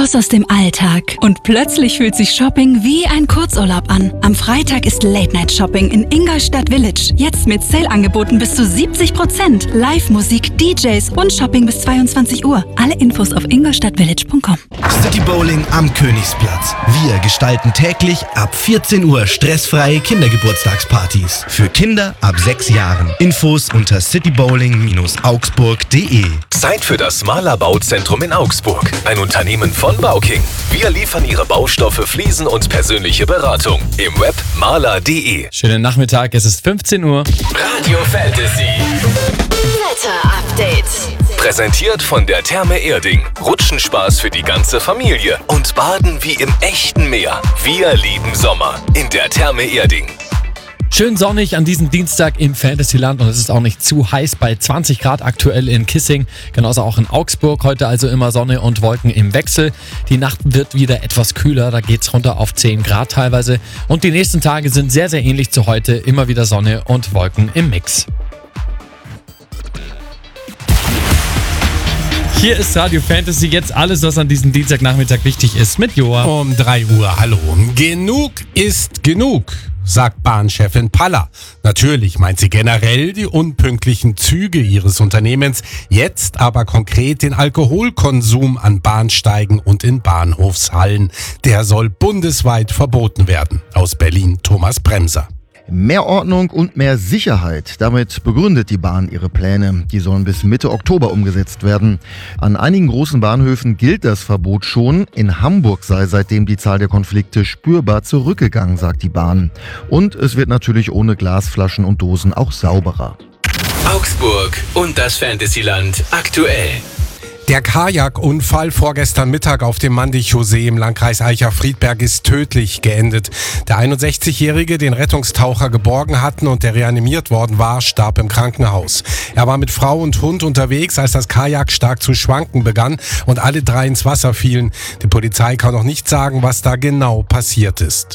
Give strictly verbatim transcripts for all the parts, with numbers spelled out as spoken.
Raus aus dem Alltag. Und plötzlich fühlt sich Shopping wie ein Kurzurlaub an. Am Freitag ist Late-Night-Shopping in Ingolstadt Village. Jetzt mit Sale-Angeboten bis zu siebzig Prozent. Live-Musik, D Js und Shopping bis zweiundzwanzig Uhr. Alle Infos auf ingolstadtvillage punkt com. City Bowling am Königsplatz. Wir gestalten täglich ab vierzehn Uhr stressfreie Kindergeburtstagspartys. Für Kinder ab sechs Jahren. Infos unter citybowling augsburg punkt de. Zeit für das Mahler Bauzentrum in Augsburg. Ein Unternehmen von Bauking. Wir liefern Ihre Baustoffe, Fliesen und persönliche Beratung. Im Web mahler punkt de. Schönen Nachmittag, es ist fünfzehn Uhr. Radio Fantasy. Wetter-Update. Präsentiert von der Therme Erding. Rutschenspaß für die ganze Familie. Und Baden wie im echten Meer. Wir lieben Sommer. In der Therme Erding. Schön sonnig an diesem Dienstag im Fantasyland und es ist auch nicht zu heiß bei zwanzig Grad aktuell in Kissing, genauso auch in Augsburg. Heute also immer Sonne und Wolken im Wechsel. Die Nacht wird wieder etwas kühler, da geht's runter auf zehn Grad teilweise. Und die nächsten Tage sind sehr, sehr ähnlich zu heute. Immer wieder Sonne und Wolken im Mix. Hier ist Radio Fantasy, jetzt alles, was an diesem Dienstagnachmittag wichtig ist, mit Joa. Um drei Uhr, hallo. Genug ist genug, sagt Bahnchefin Paller. Natürlich meint sie generell die unpünktlichen Züge ihres Unternehmens, jetzt aber konkret den Alkoholkonsum an Bahnsteigen und in Bahnhofshallen. Der soll bundesweit verboten werden. Aus Berlin Thomas Bremser. Mehr Ordnung und mehr Sicherheit. Damit begründet die Bahn ihre Pläne. Die sollen bis Mitte Oktober umgesetzt werden. An einigen großen Bahnhöfen gilt das Verbot schon. In Hamburg sei seitdem die Zahl der Konflikte spürbar zurückgegangen, sagt die Bahn. Und es wird natürlich ohne Glasflaschen und Dosen auch sauberer. Augsburg und das Fantasyland aktuell. Der Kajakunfall vorgestern Mittag auf dem Mandichaussee im Landkreis Aicha-Friedberg ist tödlich geendet. Der einundsechzigjährige, den Rettungstaucher geborgen hatten und der reanimiert worden war, starb im Krankenhaus. Er war mit Frau und Hund unterwegs, als das Kajak stark zu schwanken begann und alle drei ins Wasser fielen. Die Polizei kann noch nicht sagen, was da genau passiert ist.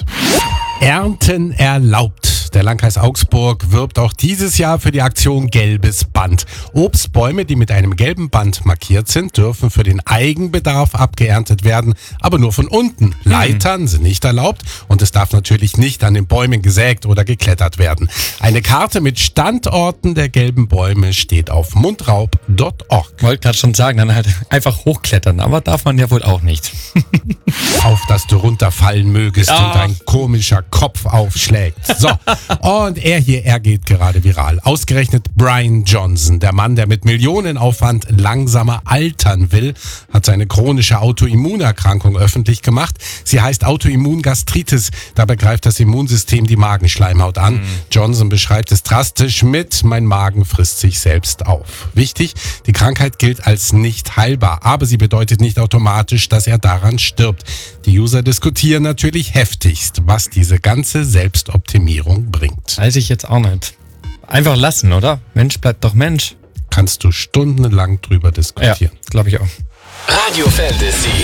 Ernten erlaubt. Der Landkreis Augsburg wirbt auch dieses Jahr für die Aktion Gelbes Band. Obstbäume, die mit einem gelben Band markiert sind, dürfen für den Eigenbedarf abgeerntet werden, aber nur von unten. Leitern sind nicht erlaubt und es darf natürlich nicht an den Bäumen gesägt oder geklettert werden. Eine Karte mit Standorten der gelben Bäume steht auf mundraub punkt org. Wollte gerade schon sagen, dann halt einfach hochklettern, aber darf man ja wohl auch nicht. Auf, dass du runterfallen mögest Ja. und dein komischer Kopf aufschlägt. So, und er hier, er geht gerade viral. Ausgerechnet Brian Johnson, der Mann, der mit Millionenaufwand langsamer altern will, hat seine chronische Autoimmunerkrankung öffentlich gemacht. Sie heißt Autoimmungastritis. Dabei greift das Immunsystem die Magenschleimhaut an. Mhm. Johnson beschreibt es drastisch mit: Mein Magen frisst sich selbst auf. Wichtig, die Krankheit gilt als nicht heilbar, aber sie bedeutet nicht automatisch, dass er daran stirbt. Die User diskutieren natürlich heftigst, was diese ganze Selbstoptimierung bringt. Weiß ich jetzt auch nicht. Einfach lassen, oder? Mensch bleibt doch Mensch. Kannst du stundenlang drüber Ja, diskutieren. glaube ich auch. Radio Fantasy.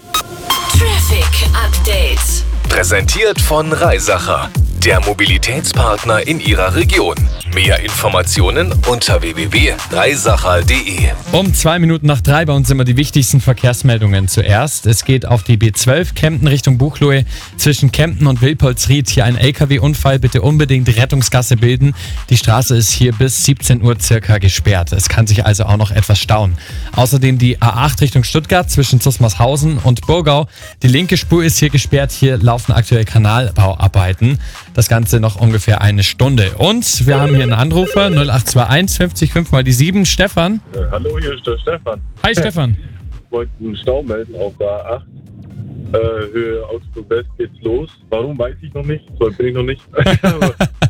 Traffic Update. Präsentiert von Reisacher. Der Mobilitätspartner in Ihrer Region. Mehr Informationen unter w w w punkt reisacher punkt de. Um zwei Minuten nach drei bei uns immer die wichtigsten Verkehrsmeldungen zuerst. Es geht auf die B zwölf Kempten Richtung Buchloe. Zwischen Kempten und Wilpolsried hier ein L K W-Unfall. Bitte unbedingt Rettungsgasse bilden. Die Straße ist hier bis siebzehn Uhr circa gesperrt. Es kann sich also auch noch etwas stauen. Außerdem die A acht Richtung Stuttgart zwischen Zusmarshausen und Burgau. Die linke Spur ist hier gesperrt. Hier laufen aktuell Kanalbauarbeiten. Das Ganze noch ungefähr eine Stunde. Und wir haben hier einen Anrufer, null acht zwei eins fünfzig fünf mal die sieben, Stefan. Äh, hallo, hier ist der Stefan. Hi Stefan. Ich wollte einen Stau melden auf der A acht. Äh, Höhe Augsburg West geht's los. Warum, weiß ich noch nicht. So bin ich noch nicht. Aber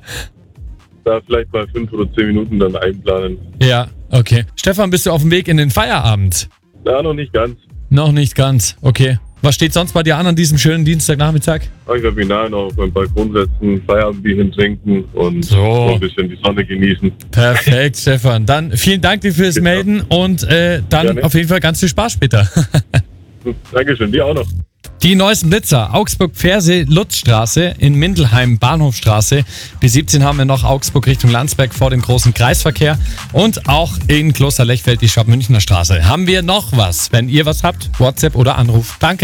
da vielleicht mal fünf oder zehn Minuten dann einplanen. Ja, okay. Stefan, bist du auf dem Weg in den Feierabend? Ja, noch nicht ganz. Noch nicht ganz, okay. Was steht sonst bei dir an an diesem schönen Dienstagnachmittag? Ich werde mich nachher noch auf meinen Balkon setzen, Feierabendbierchen trinken und So. so ein bisschen die Sonne genießen. Perfekt, Stefan. Dann vielen Dank dir fürs Genau. Melden und äh, dann Gerne. auf jeden Fall ganz viel Spaß später. Dankeschön, dir auch noch. Die neuesten Blitzer, Augsburg-Ferse-Lutzstraße in Mindelheim, Bahnhofstraße. B siebzehn haben wir noch Augsburg Richtung Landsberg vor dem großen Kreisverkehr. Und auch in Kloster Lechfeld die Schwab-Münchner Straße. Haben wir noch was? Wenn ihr was habt, WhatsApp oder Anruf. Danke.